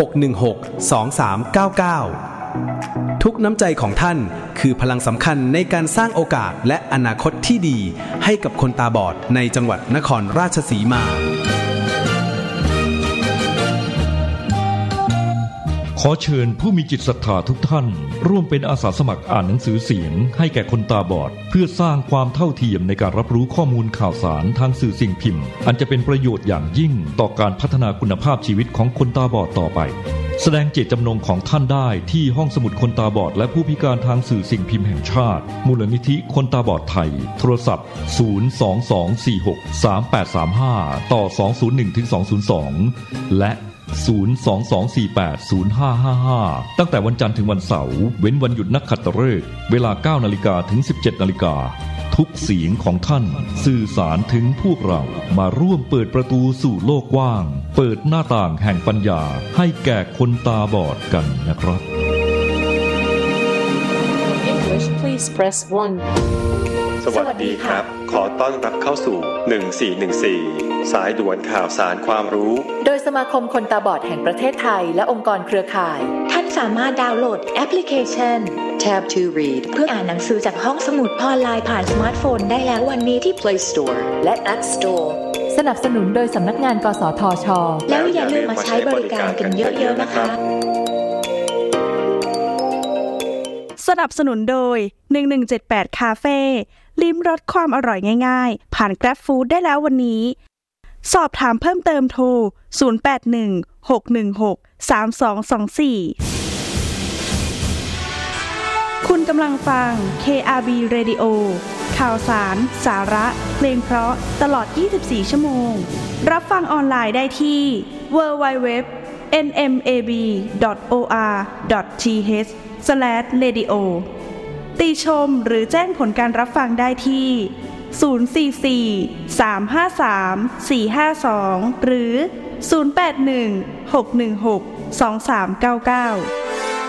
ทุกน้ำใจของท่านคือพลังสำคัญในการสร้างโอกาสและอนาคตที่ดีให้กับคนตาบอดในจังหวัดนครราชสีมาขอเชิญผู้มีจิตศรัทธาทุกท่านร่วมเป็นอาสาสมัครอ่านหนังสือเสียงให้แก่คนตาบอดเพื่อสร้างความเท่าเทียมในการรับรู้ข้อมูลข่าวสารทางสื่อสิ่งพิมพ์อันจะเป็นประโยชน์อย่างยิ่งต่อการพัฒนาคุณภาพชีวิตของคนตาบอดต่อไปแสดงเจตจำนงของท่านได้ที่ห้องสมุดคนตาบอดและผู้พิการทางสื่อสิ่งพิมพ์แห่งชาติมูลนิธิคนตาบอดไทยโทรศัพท์022463835ต่อ201-202และ022480555ตั้งแต่วันจันทร์ถึงวันเสาร์เว้นวันหยุดนักขัตฤกษ์เวลา 9:00 นถึง 17:00 นทุกเสียงของท่านสื่อสารถึงพวกเรามาร่วมเปิดประตูสู่โลกกว้างเปิดหน้าต่างแห่งปัญญาให้แก่คนตาบอดกันนะครับ English please press 1 สวัสดีครับขอต้อนรับเข้าสู่1414สายด่วนข่าวสารความรู้โดยสมาคมคนตาบอดแห่งประเทศไทยและองค์กรเครือข่ายท่านสามารถดาวน์โหลดแอปพลิเคชัน Tab to Read เพื่ออ่านหนังสือจากห้องสมุดออนไลน์ผ่านสมาร์ทโฟนได้แล้ววันนี้ที่ Play Store และ App Store สนับสนุนโดยสำนักงานกสทช.แล้วอย่าลืมมาใช้บริการกันเยอะๆนะคะสนับสนุนโดย1178คาเฟ่ลิ้มรสความอร่อยง่ายๆผ่าน Grab Food ได้แล้ววันนี้สอบถามเพิ่มเติมโทร0816163224คุณกำลังฟัง KRB Radio ข่าวสารสาระเพลงเพราะตลอด24ชั่วโมงรับฟังออนไลน์ได้ที่ www.nmab.or.th/radio ติชมหรือแจ้งผลการรับฟังได้ที่044-353-452หรือ081-616-2399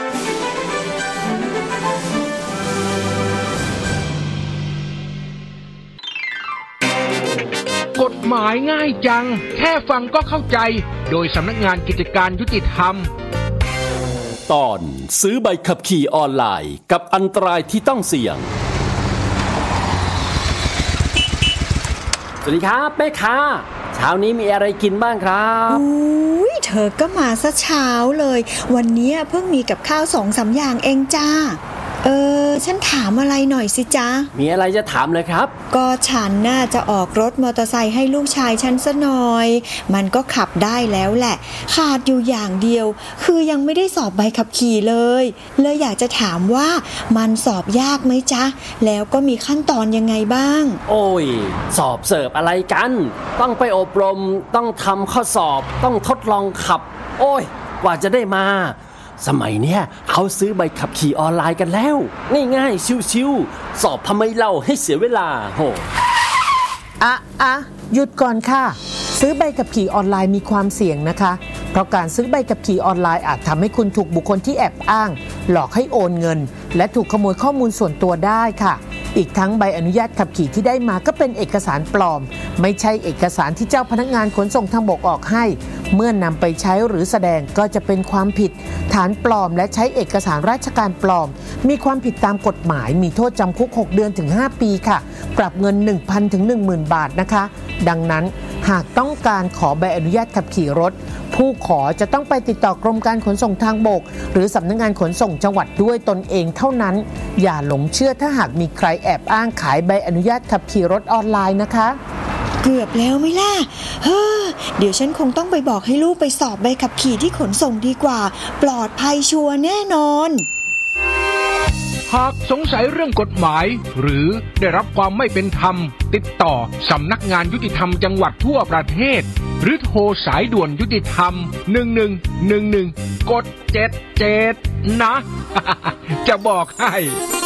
กฎหมายง่ายจังแค่ฟังก็เข้าใจโดยสำนักงานกิจการยุติธรรมตอนซื้อใบขับขี่ออนไลน์กับอันตรายที่ต้องเสี่ยงสวัสดีครับแม่ค้าเช้านี้มีอะไรกินบ้างครับอุ้ยเธอก็มาซะเช้าเลยวันนี้เพิ่งมีกับข้าว 2-3 อย่างเองจ้าฉันถามอะไรหน่อยสิจ๊ะมีอะไรจะถามเลยครับก็ฉันน่าจะออกรถมอเตอร์ไซค์ให้ลูกชายฉันซะหน่อยมันก็ขับได้แล้วแหละขาดอยู่อย่างเดียวคือยังไม่ได้สอบใบขับขี่เลยอยากจะถามว่ามันสอบยากไหมจ๊ะแล้วก็มีขั้นตอนยังไงบ้างโอ้ยสอบเสิร์ฟอะไรกันต้องไปอบรมต้องทำข้อสอบต้องทดลองขับโอ้ยกว่าจะได้มาสมัยเนี้ยเขาซื้อใบขับขี่ออนไลน์กันแล้วง่ายๆชิวๆสอบทำไมเล่าให้เสียเวลาโหหยุดก่อนค่ะซื้อใบขับขี่ออนไลน์มีความเสี่ยงนะคะเพราะการซื้อใบขับขี่ออนไลน์อาจทำให้คุณถูกบุคคลที่แอบอ้างหลอกให้โอนเงินและถูกขโมยข้อมูลส่วนตัวได้ค่ะอีกทั้งใบอนุญาตขับขี่ที่ได้มาก็เป็นเอกสารปลอมไม่ใช่เอกสารที่เจ้าพนักงานขนส่งทางบกออกให้เมื่อนำไปใช้หรือแสดงก็จะเป็นความผิดฐานปลอมและใช้เอกสารราชการปลอมมีความผิดตามกฎหมายมีโทษจำคุก6 เดือนถึง 5 ปีค่ะปรับเงิน 1,000 ถึง 10,000 บาทนะคะดังนั้นหากต้องการขอใบอนุญาตขับขี่รถผู้ขอจะต้องไปติดต่อกรมการขนส่งทางบกหรือสำนักงานขนส่งจังหวัดด้วยตนเองเท่านั้นอย่าหลงเชื่อถ้าหากมีใครแอบอ้างขายใบอนุญาตขับขี่รถออนไลน์นะคะเกือบแล้วไหมล่ะเดี๋ยวฉันคงต้องไปบอกให้ลูกไปสอบใบขับขี่ที่ขนส่งดีกว่าปลอดภัยชัวร์แน่นอนหากสงสัยเรื่องกฎหมายหรือได้รับความไม่เป็นธรรมติดต่อสำนักงานยุติธรรมจังหวัดทั่วประเทศหรือโทรสายด่วนยุติธรรม1111กด77นะ จะบอกให้